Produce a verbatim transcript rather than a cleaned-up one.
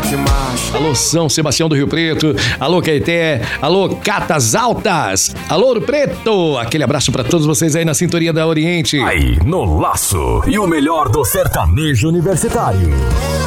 macho. Alô, São Sebastião do Rio Preto. Alô, Caeté. Alô, Catas Altas. Alô, Ouro Preto. Aquele abraço pra todos vocês aí na sintonia da Oriente. Aí, no Laço. E o melhor do sertanejo universitário.